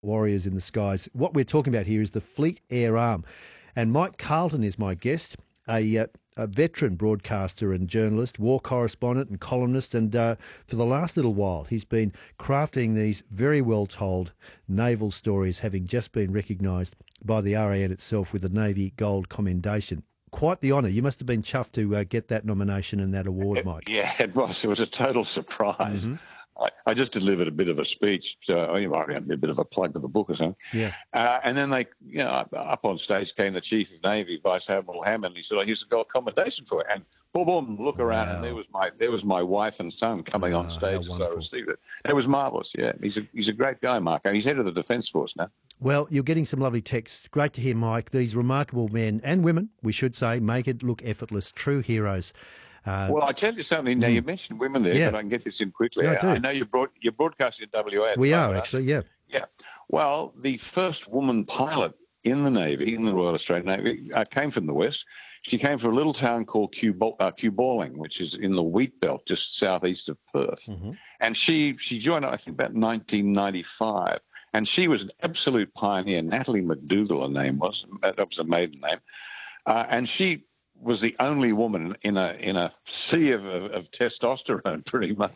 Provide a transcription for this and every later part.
warriors in the skies. What we're talking about here is the Fleet Air Arm. And Mike Carlton is my guest, a veteran broadcaster and journalist, war correspondent and columnist. And for the last little while, he's been crafting these very well-told naval stories, having just been recognised by the RAN itself with the Navy Gold Commendation. Quite the honour. You must have been chuffed to get that nomination and that award, Mike. Yeah, it was. It was a total surprise. Mm-hmm. I just delivered a bit of a speech, so a bit of a plug to the book or something. Yeah. And then up on stage came the Chief of Navy, Vice Admiral Hammond. He said, here's a gold commendation for it. And boom, look around, and there was my wife and son coming on stage as I received it. It was marvellous, yeah. He's a great guy, Mark, and he's head of the Defence Force now. Well, you're getting some lovely texts. Great to hear, Mike. These remarkable men and women, we should say, make it look effortless, true heroes. Well, I tell you something. Now, you mentioned women there, but I can get this in quickly. Yeah, I know you're broadcasting at WA. We are, actually, yeah. Yeah. Well, the first woman pilot in the Navy, in the Royal Australian Navy, came from the West. She came from a little town called Cuballing, which is in the wheat belt just southeast of Perth. Mm-hmm. And she joined, I think, about 1995. And she was an absolute pioneer. Natalie McDougall, her name was. That was a maiden name. And she was the only woman in a sea of testosterone, pretty much.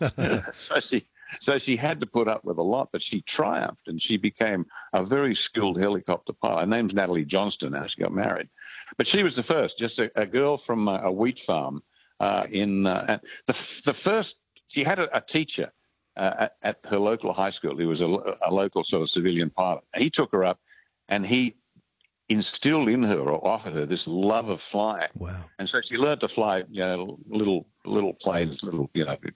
So she had to put up with a lot, but she triumphed, and she became a very skilled helicopter pilot. Her name's Natalie Johnston. Now she got married, but she was the first, just a girl from a wheat farm the first. She had a teacher at her local high school. He was a local sort of civilian pilot. He took her up, and he instilled in her or offered her this love of flying. Wow. And so she learned to fly, little planes, little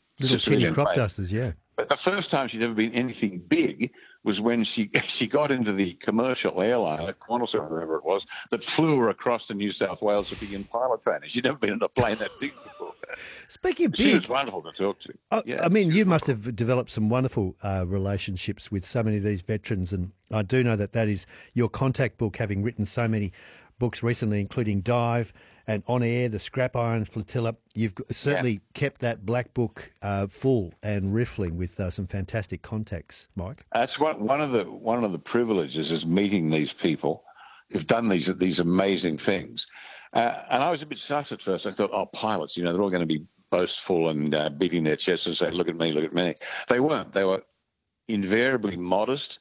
teeny crop dusters, yeah. But the first time she'd ever been anything big was when she got into the commercial airline at Qantas or wherever it was that flew her across to New South Wales to begin pilot training. She'd never been in a plane that big before. Speaking of big, she was wonderful to talk to. I mean, you must have developed some wonderful relationships with so many of these veterans, and I do know that is your contact book, having written so many books recently, including Dive and On Air, the Scrap Iron Flotilla. You've certainly kept that black book full and riffling with some fantastic contacts, Mike. That's one of the privileges is meeting these people who've done these amazing things. And I was a bit sus at first. I thought, pilots, they're all going to be boastful and beating their chests and say, look at me, look at me. They weren't. They were invariably modest,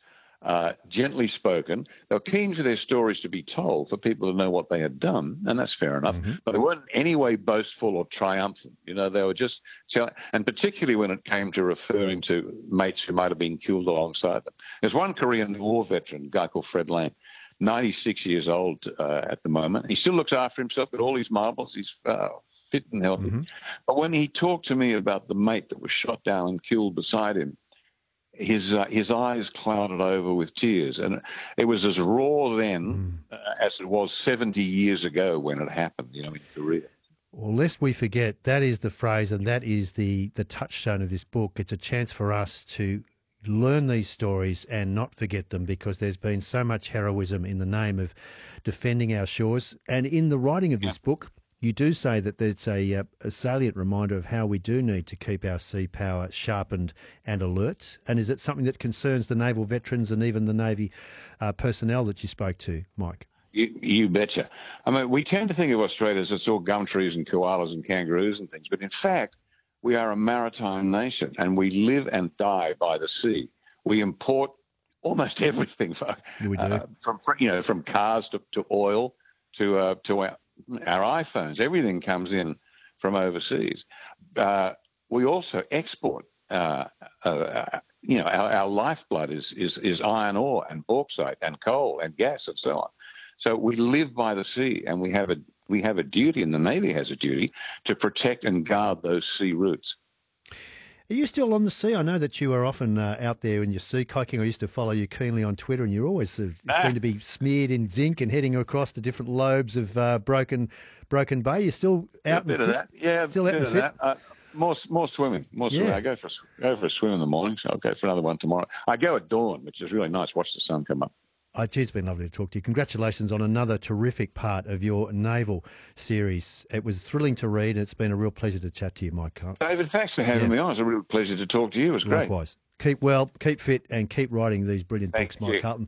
gently spoken. They were keen for their stories to be told, for people to know what they had done, and that's fair enough. Mm-hmm. But they weren't in any way boastful or triumphant. They were just, and particularly when it came to referring to mates who might have been killed alongside them. There's one Korean War veteran, a guy called Fred Lane, 96 years old at the moment. He still looks after himself, got all his marbles. He's fit and healthy. Mm-hmm. But when he talked to me about the mate that was shot down and killed beside him, his eyes clouded over with tears. And it was as raw then as it was 70 years ago when it happened, in Korea. Well, lest we forget, that is the phrase and that is the touchstone of this book. It's a chance for us to learn these stories and not forget them, because there's been so much heroism in the name of defending our shores. And in the writing of this book, you do say that it's a salient reminder of how we do need to keep our sea power sharpened and alert. And is it something that concerns the naval veterans and even the Navy personnel that you spoke to, Mike? You betcha. I mean, we tend to think of Australia as it's all gum trees and koalas and kangaroos and things, but in fact, we are a maritime nation, and we live and die by the sea. We import almost everything from cars to oil to our iPhones. Everything comes in from overseas. We also export. Our lifeblood is iron ore and bauxite and coal and gas and so on. So we live by the sea, and we have a duty, and the Navy has a duty to protect and guard those sea routes. Are you still on the sea? I know that you are often out there in your sea kayaking. I used to follow you keenly on Twitter, and you always seem to be smeared in zinc and heading across the different lobes of Broken Bay. You're still out in the fit? Yeah, still out in the fit? More swimming. Swimming. I go for a swim in the morning, so I'll go for another one tomorrow. I go at dawn, which is really nice. Watch the sun come up. It's been lovely to talk to you. Congratulations on another terrific part of your naval series. It was thrilling to read, and it's been a real pleasure to chat to you, Mike. David, thanks for having me on. It's a real pleasure to talk to you. It was great. Likewise. Keep well, keep fit, and keep writing these brilliant Thank books, Mike you. Carlton.